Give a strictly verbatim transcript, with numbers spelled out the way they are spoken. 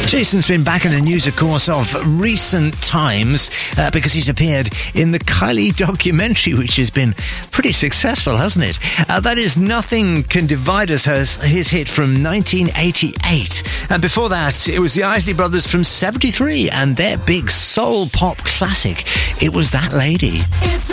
Jason's been back in the news, of course, of recent times uh, because he's appeared in the Kylie documentary, which has been pretty successful, hasn't it? Uh, that is Nothing Can Divide Us, his, his hit from nineteen eighty-eight. And before that, it was the Isley Brothers from seventy-three and their big soul pop classic, It Was That Lady. It's